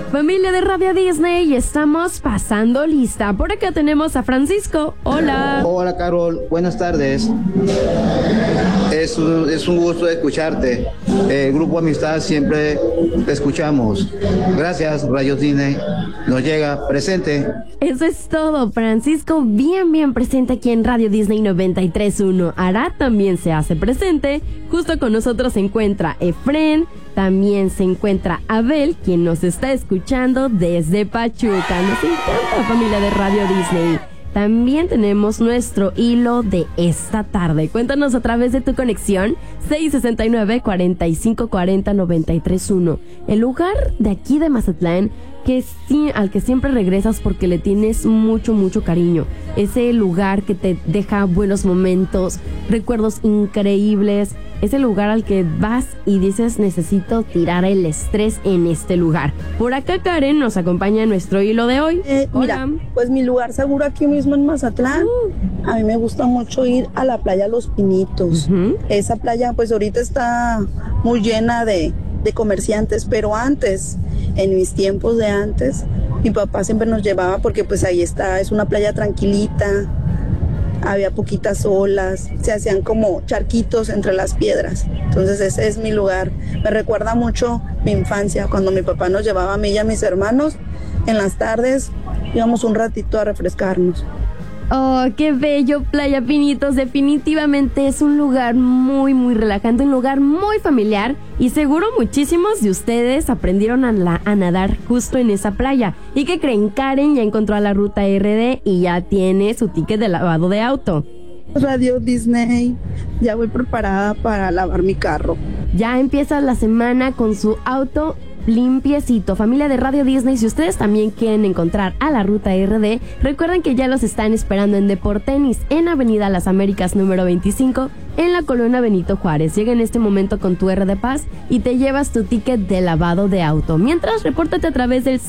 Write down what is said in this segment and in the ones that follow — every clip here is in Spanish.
Familia de Radio Disney, estamos pasando lista. Por acá tenemos a Francisco. Hola. Hola, Carol. Buenas tardes. Es un gusto escucharte. Grupo Amistad siempre te escuchamos. Gracias, Radio Disney. Nos llega presente. Eso es todo, Francisco. Bien presente aquí en Radio Disney 93.1. Arad también se hace presente. Justo con nosotros se encuentra Efren. También se encuentra Abel, quien nos está escuchando desde Pachuca. Nos encanta, familia de Radio Disney. También tenemos nuestro hilo de esta tarde. Cuéntanos a través de tu conexión 669-4540-931. El lugar de aquí de Mazatlán al que siempre regresas porque le tienes mucho cariño. Ese lugar que te deja buenos momentos, recuerdos increíbles. Ese lugar al que vas y dices, necesito tirar el estrés en este lugar. Por acá Karen nos acompaña en nuestro hilo de hoy. Mira, pues mi lugar seguro aquí mismo en Mazatlán. A mí me gusta mucho ir a la playa Los Pinitos. Esa playa pues ahorita está muy llena de comerciantes, pero antes, en mis tiempos de antes, mi papá siempre nos llevaba porque pues ahí está, es una playa tranquilita, había poquitas olas, se hacían como charquitos entre las piedras. Entonces ese es mi lugar. Me recuerda mucho mi infancia, cuando mi papá nos llevaba a mí y a mis hermanos. En las tardes íbamos un ratito a refrescarnos. Oh, qué bello, Playa Pinitos. Definitivamente es un lugar muy relajante, un lugar muy familiar. Y seguro muchísimos de ustedes aprendieron a nadar justo en esa playa. ¿Y qué creen? Karen ya encontró a la ruta RD y ya tiene su ticket de lavado de auto. Radio Disney, ya voy preparada para lavar mi carro. Ya empieza la semana con su auto limpiecito. Familia de Radio Disney, si ustedes también quieren encontrar a la ruta RD, recuerden que ya los están esperando en Deportenis, en Avenida Las Américas número 25, en la colonia Benito Juárez. Llega en este momento con tu RD Paz y te llevas tu ticket de lavado de auto. Mientras, repórtate a través del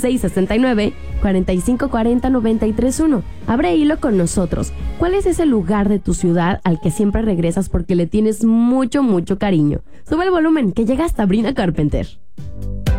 669-4540-931. Abre hilo con nosotros. ¿Cuál es ese lugar de tu ciudad al que siempre regresas porque le tienes mucho cariño? Sube el volumen, que llega hasta Sabrina Carpenter.